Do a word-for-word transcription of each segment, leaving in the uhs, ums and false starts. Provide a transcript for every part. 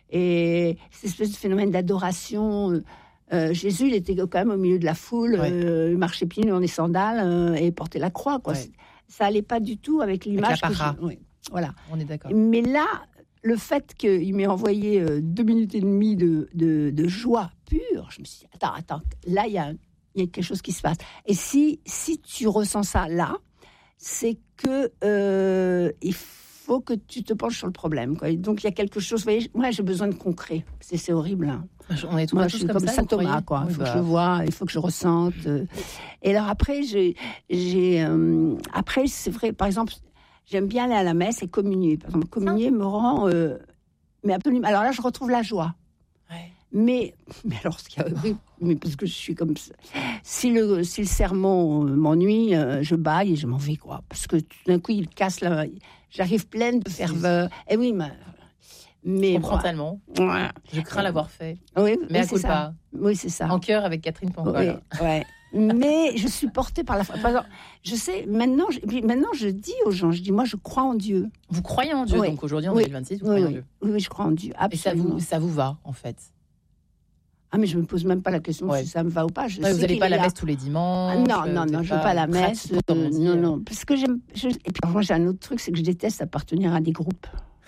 et cette espèce de phénomène d'adoration. Euh, euh, Jésus, il était quand même au milieu de la foule, ouais. euh, il marchait pieds nus dans des sandales euh, et portait la croix. Quoi. Ouais. Ça allait pas du tout avec l'image. Avec la que je... ouais. Voilà. On est d'accord. Mais là, le fait qu'il m'ait envoyé euh, deux minutes et demie de, de, de joie pure, je me suis dit, attends, attends, là, il y a, y a quelque chose qui se passe. Et si, si tu ressens ça là, c'est que euh, il faut que tu te penches sur le problème. Quoi. Donc, il y a quelque chose, vous voyez, moi, j'ai besoin de concret. C'est, c'est horrible. Hein. On est tous moi, je suis comme, comme Saint Thomas, quoi. Il faut bah... que je vois, il faut que je ressente. Euh. Et alors, après, j'ai... j'ai euh, après, c'est vrai, par exemple... J'aime bien aller à la messe et communier. Par exemple, communier me rend... Euh, mais absolument... Alors là, je retrouve la joie. Ouais. Mais, mais alors, ce qui est horrible, mais parce que je suis comme ça... Si le, si le sermon euh, m'ennuie, euh, je baille et je m'en vais, quoi. Parce que tout d'un coup, il casse la... J'arrive pleine de ferveur. Et oui, mais... mais je comprends voilà. tellement. Ouais. Je crains l'avoir fait. Oui, mais oui, à coup pas. Oui, c'est ça. En chœur avec Catherine Pancol. Oui, ouais. Mais je suis portée par la foi. Par exemple, je sais, maintenant je, maintenant, je dis aux gens, je dis, moi, je crois en Dieu. Vous croyez en Dieu, oui. Donc aujourd'hui, en oui. deux mille vingt-six, vous oui, croyez oui. en Dieu. Oui, oui, je crois en Dieu, absolument. Et ça vous, ça vous va, en fait? Ah, mais je me pose même pas la question ouais. si ça me va ou pas. Je ouais, sais vous n'allez pas à la là. messe tous les dimanches? Ah, non, non, non, je ne vais pas à la messe. Euh, non, non, parce que j'aime... Je, et puis, moi, j'ai un autre truc, c'est que je déteste appartenir à des groupes.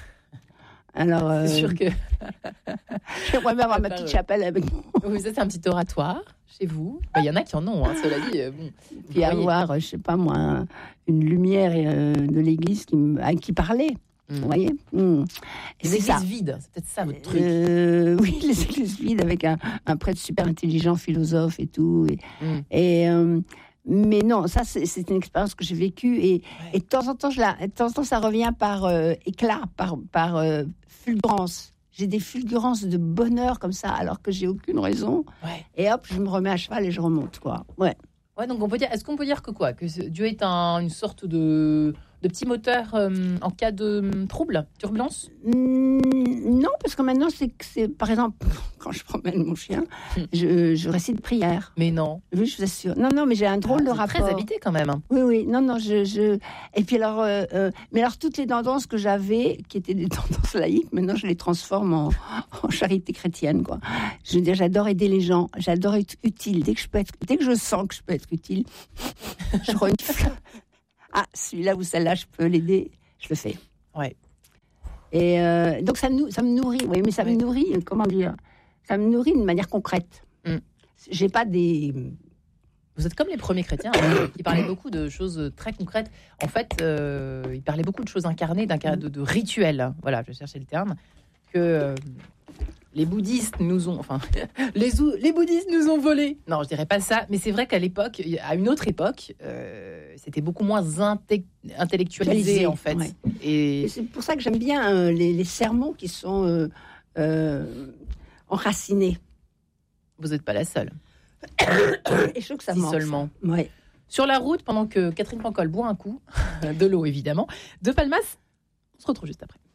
Alors, euh, c'est sûr que j'aimerais bien avoir ma petite chapelle avec moi. Oui, ça c'est un petit oratoire chez vous. Il y en a qui en ont, hein, cela dit. Euh, bon, puis avoir, je sais pas moi, une lumière euh, de l'église qui à qui parlait. Mmh. Vous voyez mmh. Les églises vides, c'est peut-être ça votre truc. Euh, oui, les églises vides avec un, un prêtre super intelligent, philosophe et tout. Et, mmh. et euh, mais non, ça c'est, c'est une expérience que j'ai vécue et, ouais. et de temps en temps, je la, de temps en temps, ça revient par euh, éclat, par par euh, fulgurance. J'ai des fulgurances de bonheur comme ça, alors que j'ai aucune raison. Ouais. Et hop, je me remets à cheval et je remonte, quoi. Ouais. Ouais, donc on peut dire, est-ce qu'on peut dire que quoi, que Dieu est un, une sorte de de petit moteur euh, en cas de euh, trouble, turbulence? mmh, Non, parce que maintenant, c'est, c'est par exemple, quand je promène mon chien, je, je récite prière. Mais non. Oui, je vous assure. Non, non, mais j'ai un drôle ah, de rapport. Très habité quand même. Oui, oui. Non, non, je... je... Et puis alors, euh, euh, mais alors, toutes les tendances que j'avais, qui étaient des tendances laïques, maintenant, je les transforme en, en charité chrétienne, quoi. Je veux dire, j'adore aider les gens, j'adore être utile. Dès que je peux être, dès que je sens que je peux être utile, je renifle. Ah, celui-là ou celle-là, je peux l'aider, je le fais. Ouais. Et euh, donc, ça me, ça me nourrit, oui, mais ça ouais. me nourrit, comment dire, ça me nourrit de manière concrète. Mm. J'ai pas des... Vous êtes comme les premiers chrétiens, hein, qui parlaient beaucoup de choses très concrètes. En fait, euh, ils parlaient beaucoup de choses incarnées, d'un cas de, de rituels. Voilà, je cherchais le terme. Que euh, les bouddhistes nous ont... Enfin, les, les bouddhistes nous ont volé. Non, je dirais pas ça. Mais c'est vrai qu'à l'époque, à une autre époque, euh, c'était beaucoup moins inte- intellectualisé, en fait. Ouais. Et... Et c'est pour ça que j'aime bien euh, les, les sermons qui sont euh, euh, enracinés. Vous n'êtes pas la seule. Et je trouve que ça si manque. Seulement. Ça. Ouais. Sur la route, pendant que Catherine Pancol boit un coup, de l'eau évidemment, de Palmas, on se retrouve juste après.